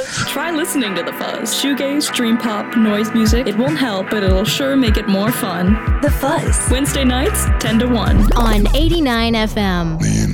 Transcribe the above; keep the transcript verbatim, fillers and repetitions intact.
Try listening to The Fuzz. Shoegaze, dream pop, noise music. It won't help, but it'll sure make it more fun. The Fuzz. Wednesday nights, ten to one. On eighty-nine F M.